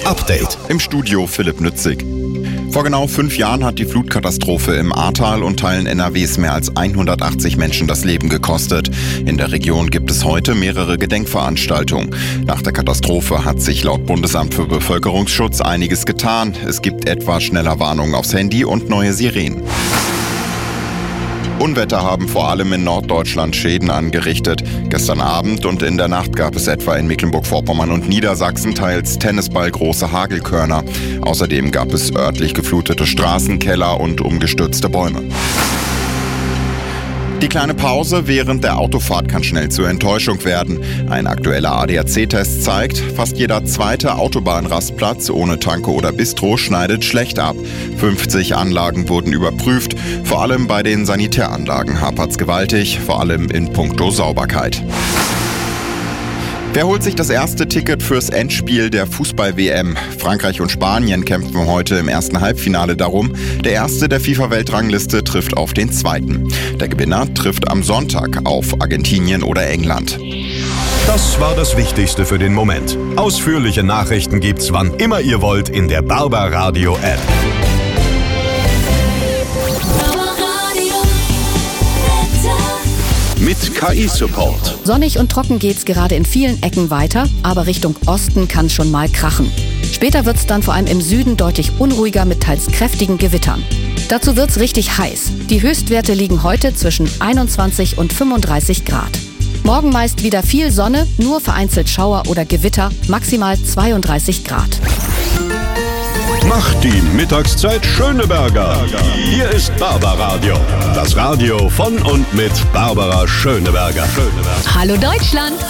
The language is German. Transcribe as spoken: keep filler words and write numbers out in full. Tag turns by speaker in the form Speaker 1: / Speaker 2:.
Speaker 1: Update.
Speaker 2: Im Studio Philipp Nützig. Vor genau fünf Jahren hat die Flutkatastrophe im Ahrtal und Teilen N R Ws mehr als hundertachtzig Menschen das Leben gekostet. In der Region gibt es heute mehrere Gedenkveranstaltungen. Nach der Katastrophe hat sich laut Bundesamt für Bevölkerungsschutz einiges getan. Es gibt etwa Schnellerwarnungen aufs Handy und neue Sirenen. Unwetter haben vor allem in Norddeutschland Schäden angerichtet. Gestern Abend und in der Nacht gab es etwa in Mecklenburg-Vorpommern und Niedersachsen teils tennisballgroße Hagelkörner. Außerdem gab es örtlich geflutete Straßen, Keller und umgestürzte Bäume. Die kleine Pause während der Autofahrt kann schnell zur Enttäuschung werden. Ein aktueller A D A C-Test zeigt, fast jeder zweite Autobahnrastplatz ohne Tanke oder Bistro schneidet schlecht ab. fünfzig Anlagen wurden überprüft. Vor allem bei den Sanitäranlagen hapert's gewaltig, vor allem in puncto Sauberkeit. Wer holt sich das erste Ticket fürs Endspiel der Fußball-W M? Frankreich und Spanien kämpfen heute im ersten Halbfinale darum. Der Erste der FIFA-Weltrangliste trifft auf den Zweiten. Der Gewinner trifft am Sonntag auf Argentinien oder England.
Speaker 1: Das war das Wichtigste für den Moment. Ausführliche Nachrichten gibt's wann immer ihr wollt in der Barbaradio-App. Mit K I-Support.
Speaker 3: Sonnig und trocken geht's gerade in vielen Ecken weiter, aber Richtung Osten kann schon mal krachen. Später wird's dann vor allem im Süden deutlich unruhiger mit teils kräftigen Gewittern. Dazu wird's richtig heiß. Die Höchstwerte liegen heute zwischen einundzwanzig und fünfunddreißig Grad. Morgen meist wieder viel Sonne, nur vereinzelt Schauer oder Gewitter, maximal zweiunddreißig Grad.
Speaker 1: Macht die Mittagszeit Schöneberger. Hier ist Barbaradio. Das Radio von und mit Barbara Schöneberger.
Speaker 4: Hallo Deutschland!